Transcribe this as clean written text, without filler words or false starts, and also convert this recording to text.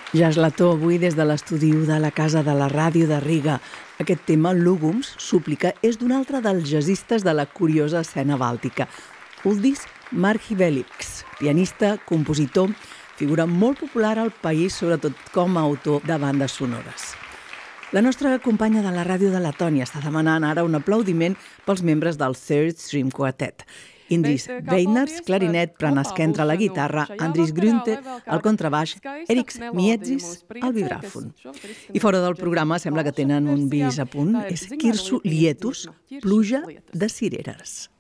Jazz Lató, avui des de l'estudi de la Casa de la Ràdio de Riga. Aquest tema, Lúgums, súplica, és d'un altre dels jazzistes de la curiosa escena bàltica. Uldis Margiveliks, pianista, compositor, figura molt popular al país, sobretot com a autor de bandes sonores. La nostra companya de la ràdio de Letònia està demanant ara un aplaudiment pels membres del Third Stream Quartet. Indris Weiners, clarinet, Pranas Kendra a la guitarra, Andris Grünte al contrabaix, Eriks Mietzis al vibràfon. I fora del programa sembla que tenen un bis a punt, és Kirsu Lietus, pluja de cireres.